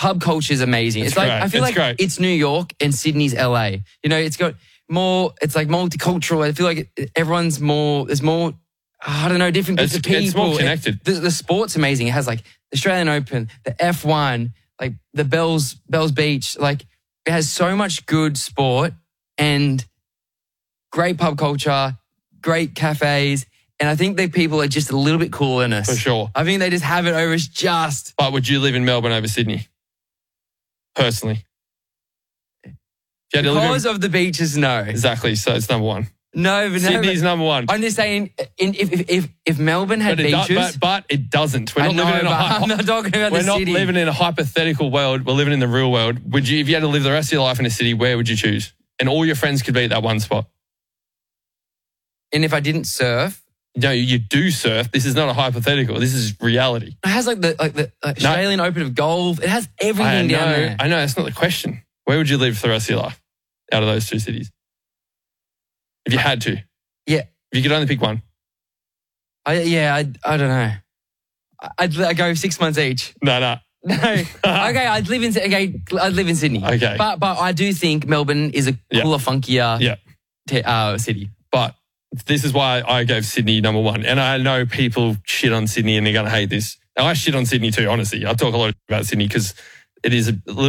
pub culture is amazing. It's like, I feel like it's New York and Sydney's LA. You know, it's got more, it's like multicultural. I feel like everyone's more, there's more, I don't know, different groups of people. It's more connected. The sport's amazing. It has like the Australian Open, the F1, like the Bells Beach. Like it has so much good sport and great pub culture, great cafes. And I think that people are just a little bit cooler than us. For sure. I think they just have it over us just. But would you live in Melbourne over Sydney? Personally? Because of the beaches, no. Exactly. So it's number one. No, but Sydney's number one. I'm just saying, if Melbourne had beaches... But it doesn't. We're not living in I'm not talking about the city. We're not living in a hypothetical world. We're living in the real world. If you had to live the rest of your life in a city, where would you choose? And all your friends could be at that one spot. And if I didn't surf... No, you do surf. This is not a hypothetical. This is reality. It has like the Australian Open of golf. It has everything down there. I know. That's not the question. Where would you live for the rest of your life out of those two cities? If you had to. Yeah. If you could only pick one. I don't know. I'd go 6 months each. No. Okay, I'd live in Sydney. Okay. But I do think Melbourne is a cooler, funkier city. But this is why I gave Sydney number one. And I know people shit on Sydney and they're going to hate this. Now, I shit on Sydney too, honestly. I talk a lot about Sydney because it's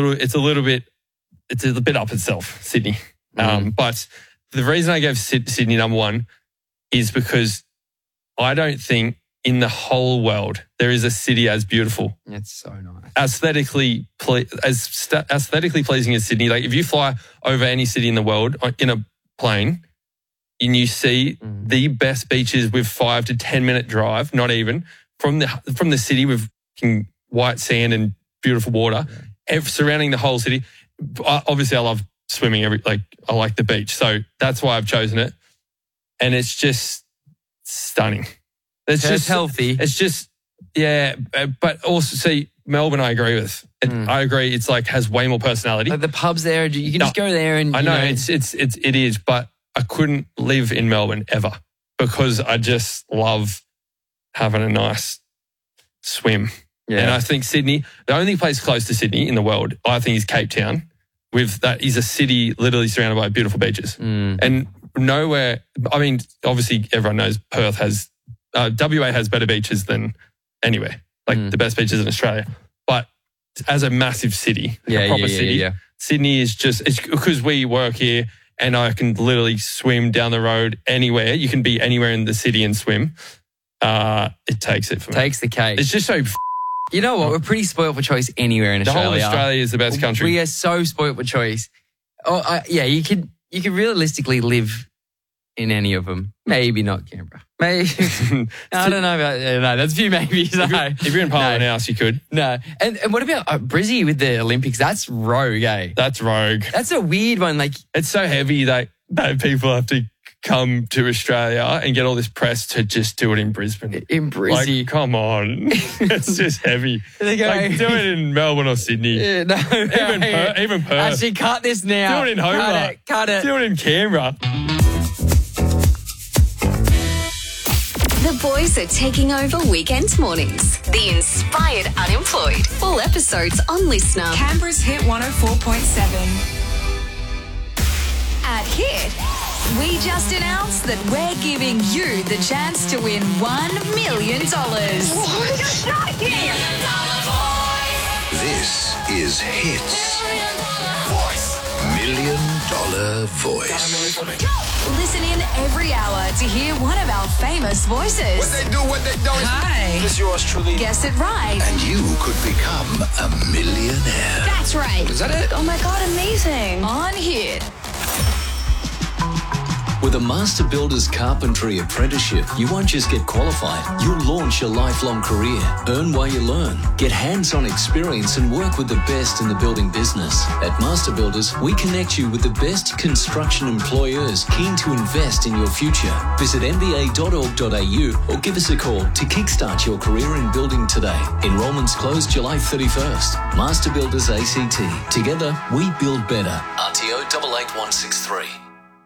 a bit up itself, Sydney. But the reason I gave Sydney number one is because I don't think in the whole world there is a city as beautiful. It's so nice. Aesthetically pleasing as Sydney. Like if you fly over any city in the world in a plane, and you see the best beaches with 5 to 10 minute drive, not even, from the city with white sand and beautiful water, surrounding the whole city. Obviously, I love swimming. I like the beach. So that's why I've chosen it. And it's just stunning. It's just healthy. It's just, but also, see, Melbourne, I agree with. I agree. It's like has way more personality. Like the pubs there, you can just go there and... I know, it is, but I couldn't live in Melbourne ever because I just love having a nice swim. Yeah. And I think Sydney, the only place close to Sydney in the world, I think, is Cape Town. That is a city literally surrounded by beautiful beaches. And nowhere, I mean, obviously everyone knows Perth has, WA has better beaches than anywhere, like the best beaches in Australia. But as a massive city, a proper city, Sydney is just, it's because we work here, and I can literally swim down the road anywhere. You can be anywhere in the city and swim. It takes it for me. Takes the cake. It's just so... You know what? We're pretty spoiled for choice anywhere in Australia. The whole Australia is the best country. We are so spoiled for choice. You could realistically live in any of them. Maybe not Canberra. Maybe. I don't know about... No, that's a few maybes. If you're in Parliament House, you could. No. And what about Brizzy with the Olympics? That's rogue, eh? That's rogue. That's a weird one. Like, it's so heavy that people have to come to Australia and get all this press to just do it in Brisbane. In Brizzy. Like, come on. It's just heavy. They go, like, do it in Melbourne or Sydney. Even Perth. Actually, cut this now. Do it in Hobart. Cut it. Do it in Canberra. The boys are taking over weekend mornings. The Inspired Unemployed. Full episodes on Listener. Canberra's Hit 104.7. At Hit, we just announced that we're giving you the chance to win $1 million. This is Hit's $1 million voice. Listen in every hour to hear one of our famous voices. What they do, what they don't. Hi. This is yours truly. Guess it right. And you could become a millionaire. That's right. Is that it? Oh my God, amazing. On Hit. With a Master Builders Carpentry Apprenticeship, you won't just get qualified, you'll launch a lifelong career. Earn while you learn, get hands-on experience and work with the best in the building business. At Master Builders, we connect you with the best construction employers keen to invest in your future. Visit mba.org.au or give us a call to kickstart your career in building today. Enrollments close July 31st. Master Builders ACT. Together, we build better. RTO 88163.